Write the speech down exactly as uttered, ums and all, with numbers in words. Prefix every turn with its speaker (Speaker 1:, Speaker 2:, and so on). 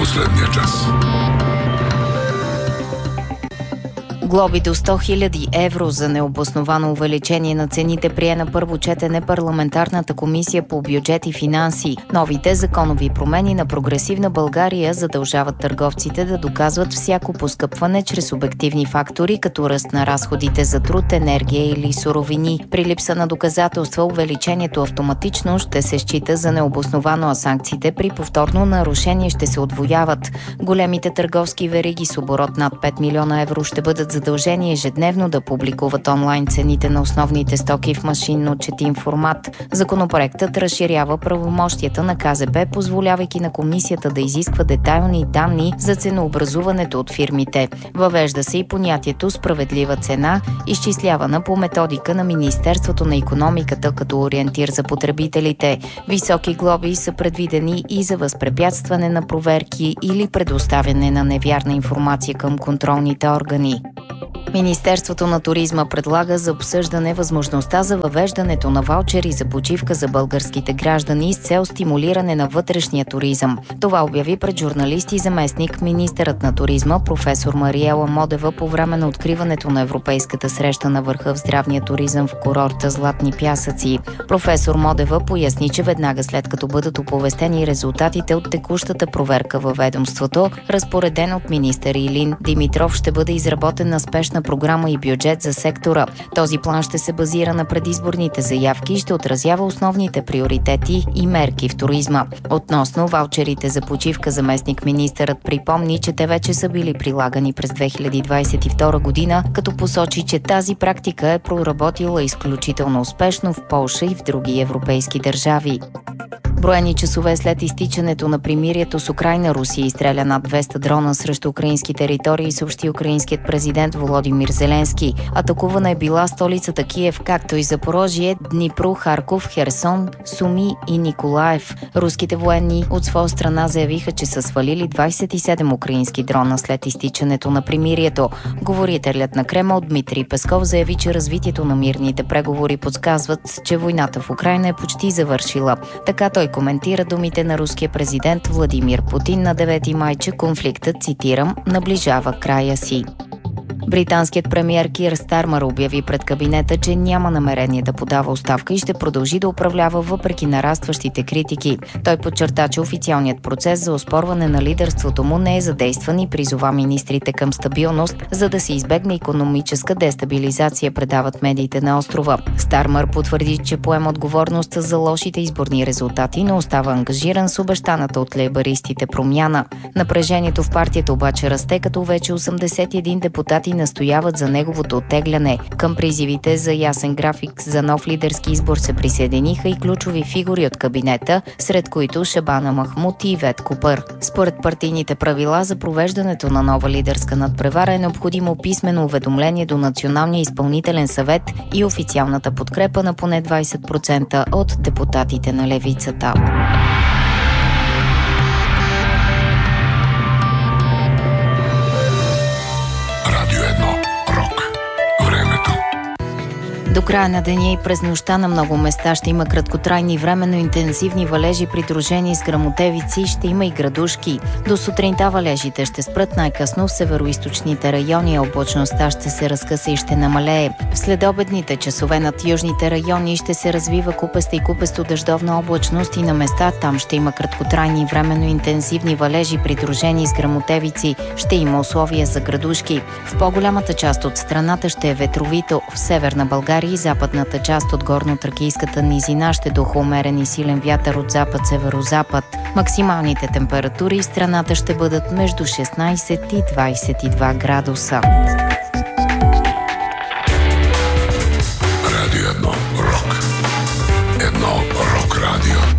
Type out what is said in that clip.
Speaker 1: последния час.
Speaker 2: Глоби до сто хиляди евро за необосновано увеличение на цените прие на първо четене парламентарната комисия по бюджет и финанси. Новите законови промени на Прогресивна България задължават търговците да доказват всяко поскъпване чрез обективни фактори, като ръст на разходите за труд, енергия или суровини. При липса на доказателства увеличението автоматично ще се счита за необосновано, а санкциите при повторно нарушение ще се удвояват. Големите търговски вериги с оборот над пет милиона евро ще бъдат задължени ежедневно да публикуват онлайн цените на основните стоки в машинно четим формат. Законопроектът разширява правомощията на К З Б, позволявайки на комисията да изисква детайлни данни за ценообразуването от фирмите. Въвежда се и понятието справедлива цена, изчислявана по методика на Министерството на икономиката като ориентир за потребителите. Високи глоби са предвидени и за възпрепятстване на проверки или предоставяне на невярна информация към контролните органи. Министерството на туризма предлага за обсъждане възможността за въвеждането на ваучери за почивка за българските граждани с цел стимулиране на вътрешния туризъм. Това обяви пред журналисти заместник министърът на туризма професор Мариела Модева по време на откриването на Европейската среща на върха в здравния туризъм в курорта Златни пясъци. Професор Модева поясни, че веднага след като бъдат оповестени резултатите от текущата проверка във ведомството, разпореден от министър Илин Димитров, ще бъде изработена спешна програма и бюджет за сектора. Този план ще се базира на предизборните заявки и ще отразява основните приоритети и мерки в туризма. Относно ваучерите за почивка, заместник-министърът припомни, че те вече са били прилагани през две хиляди двадесет и втора година, като посочи, че тази практика е проработила изключително успешно в Полша и в други европейски държави. Броени часове след изтичането на примирието с Украйна, Русия изстреля над двеста дрона срещу украински територии, съобщи украинският президент Володимир Зеленски. Атакувана е била столицата Киев, както и Запорожие, Днипро, Харков, Херсон, Суми и Николаев. Руските военни от своя страна заявиха, че са свалили двадесет и седем украински дрона след изтичането на примирието. Говорителят на Кремъл Дмитрий Песков заяви, че развитието на мирните преговори подсказват, че войната в Украйна е почти завършила. Така той коментира думите на руския президент Владимир Путин на девети май, че конфликтът, цитирам, наближава края си. Британският премиер Кир Стармър обяви пред кабинета, че няма намерение да подава оставка и ще продължи да управлява въпреки нарастващите критики. Той подчерта, че официалният процес за оспорване на лидерството му не е задействан и призова министрите към стабилност, за да се избегне икономическа дестабилизация, предават медиите на острова. Стармър потвърди, че поема отговорност за лошите изборни резултати, но остава ангажиран с обещаната от лейбаристите промяна. Напрежението в партията обаче расте, като вече осемдесет и един депутати настояват за неговото оттегляне. Към призивите за ясен график за нов лидерски избор се присъединиха и ключови фигури от кабинета, сред които Шабана Махмуд и Ивет Купър. Според партийните правила за провеждането на нова лидерска надпревара е необходимо писмено уведомление до Националния изпълнителен съвет и официалната подкрепа на поне двадесет процента от депутатите на левицата. До края на деня и през нощта на много места ще има краткотрайни временно интензивни валежи, придружени с гръмотевици, ще има и градушки. До сутринта валежите ще спрат най-късно в североизточните райони, а облачността ще се разкъса и ще намалее. В следобедните часове над южните райони ще се развива купеста и купесто дъждовна облачност и на места там ще има краткотрайни временно интензивни валежи, придружени с гръмотевици. Ще има условия за градушки. В по-голямата част от страната ще е ветровито. В северна България и западната част от горно-тракийската низина ще духа умерен и силен вятър от запад-северозапад. Максималните температури в страната ще бъдат между шестнадесет и двадесет и два градуса.
Speaker 1: Радио едно рок. Едно рок радио.